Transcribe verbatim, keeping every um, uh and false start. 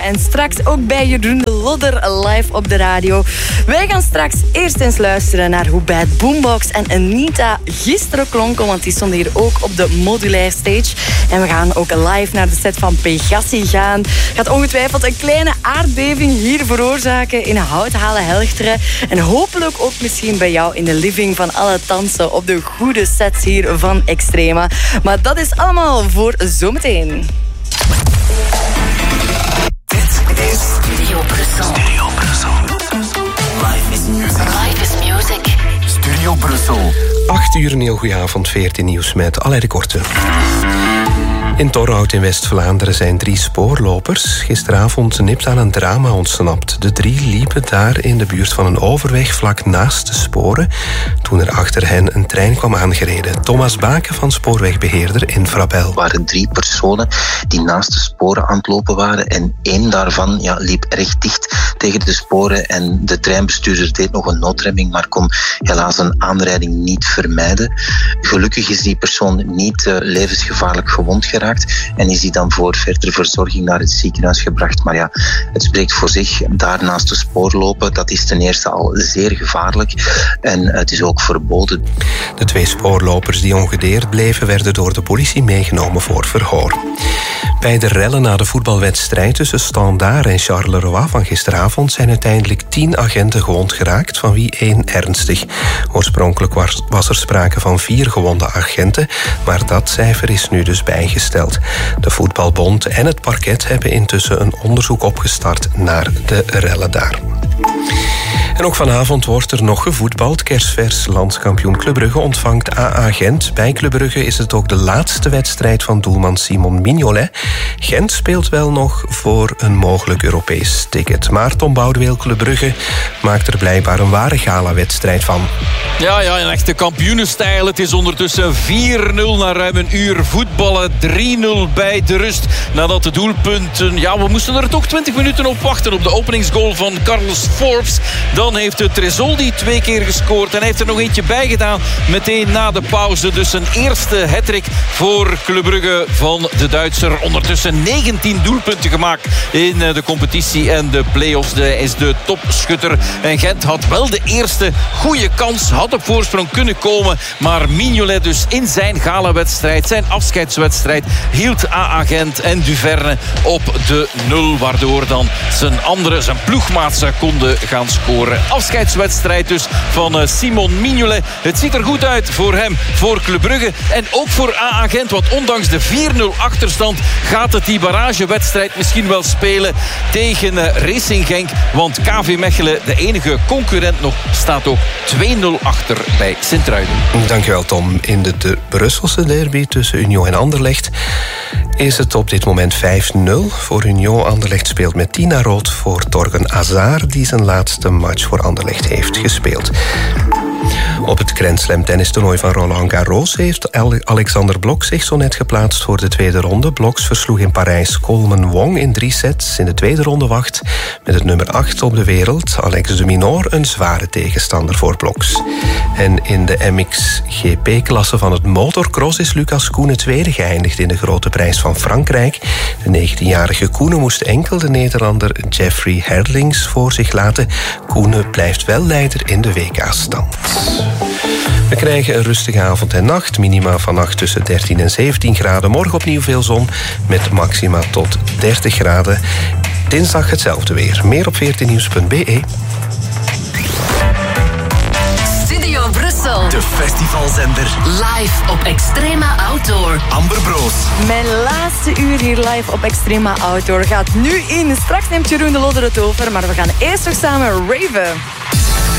En straks ook bij Jeroen de Lodder live op de radio. Wij gaan straks eerst eens luisteren naar hoe Bad Boombox en Anita gisteren klonken, want die stonden hier ook op de Modulaire Stage. En we gaan ook live naar de set van Pegassi gaan. Gaat ongetwijfeld een kleine aardbeving hier veroorzaken in Houthalen-Helchteren. En hopelijk ook misschien bij jou in de living van alle dansen op de goede sets hier van Extrema. Maar dat is allemaal voor zometeen. Dit is Studio Brussel. Studio Brussel. Life is music. Life is music. Studio Brussel. acht uur, een heel goede avond, veertien nieuws met Alain de Korte. In Torhout in West-Vlaanderen zijn drie spoorlopers gisteravond nipt aan een drama ontsnapt. De drie liepen daar in de buurt van een overweg vlak naast de sporen toen er achter hen een trein kwam aangereden. Thomas Baken van spoorwegbeheerder Infrabel. Er waren drie personen die naast de sporen aan het lopen waren en één daarvan ja, liep erg dicht tegen de sporen en de treinbestuurder deed nog een noodremming, maar kon helaas een aanrijding niet vermijden. Gelukkig is die persoon niet uh, levensgevaarlijk gewond geraakt en is die dan voor verdere verzorging naar het ziekenhuis gebracht. Maar ja, het spreekt voor zich. Daar naast de spoor lopen, dat is ten eerste al zeer gevaarlijk en het is ook verboden. De twee spoorlopers die ongedeerd bleven werden door de politie meegenomen voor verhoor. Bij de rellen na de voetbalwedstrijd tussen Standaard en Charleroi van gisteravond zijn uiteindelijk tien agenten gewond geraakt, van wie één ernstig. Oorspronkelijk was, was er sprake van vier gewonde agenten, maar dat cijfer is nu dus bijgesteld. De voetbalbond en het parket hebben intussen een onderzoek opgestart naar de rellen daar. En ook vanavond wordt er nog gevoetbald. Kerstvers landskampioen Club Brugge ontvangt A A Gent. Bij Club Brugge is het ook de laatste wedstrijd van doelman Simon Mignolet. Gent speelt wel nog voor een mogelijk Europees ticket. Maar Tom Boudeweel, Club Brugge, maakt er blijkbaar een ware gala-wedstrijd van. Ja, ja, een echte kampioenenstijl. Het is ondertussen vier nul na ruim een uur voetballen. drie nul bij de rust. Nadat de doelpunten... Ja, we moesten er toch twintig minuten op wachten op de openingsgoal van Carlos Forbes. Dan heeft de Tresoldi twee keer gescoord. En hij heeft er nog eentje bij gedaan meteen na de pauze. Dus een eerste hattrick voor Club Brugge van de Duitser. Ondertussen negentien doelpunten gemaakt in de competitie en de play-offs. Hij is de topschutter. En Gent had wel de eerste goede kans. Had op voorsprong kunnen komen. Maar Mignolet dus in zijn gala-wedstrijd, zijn afscheidswedstrijd, hield A A Gent en Duverne op de nul. Waardoor dan zijn andere, zijn ploegmaatsen konden gaan scoren. Afscheidswedstrijd dus van Simon Mignolet. Het ziet er goed uit voor hem, voor Club Brugge en ook voor A A Gent. Want ondanks de vier nul achterstand gaat het die barragewedstrijd misschien wel spelen tegen Racing Genk. Want K V Mechelen, de enige concurrent nog, staat ook twee nul achter bij Sint-Truiden. Dankjewel Tom. In de, de Brusselse derby tussen Union en Anderlecht is het op dit moment vijf nul voor Union. Anderlecht speelt met tien naar rood voor Torgen Hazard, die zijn laatste match voor Anderlecht heeft gespeeld. Op het Grand Slam tennistoernooi van Roland Garros heeft Alexander Blok zich zo net geplaatst voor de tweede ronde. Bloks versloeg in Parijs Coleman Wong in drie sets. In de tweede ronde wacht met het nummer acht op de wereld, Alex de Minaur, een zware tegenstander voor Bloks. En in de M X G P-klasse van het motorcross is Lucas Koenen tweede geëindigd in de grote prijs van Frankrijk. De negentienjarige Koenen moest enkel de Nederlander Jeffrey Herlings voor zich laten. Koenen blijft wel leider in de W K-stand. We krijgen een rustige avond en nacht. Minima vannacht tussen dertien en zeventien graden. Morgen opnieuw veel zon met maxima tot dertig graden. Dinsdag hetzelfde weer. Meer op veertien nieuws punt b e. Studio Brussel. De festivalzender. Live op Extrema Outdoor. Amber Broos. Mijn laatste uur hier live op Extrema Outdoor gaat nu in. Straks neemt Jeroen de Lodder het over, maar we gaan eerst nog samen raven.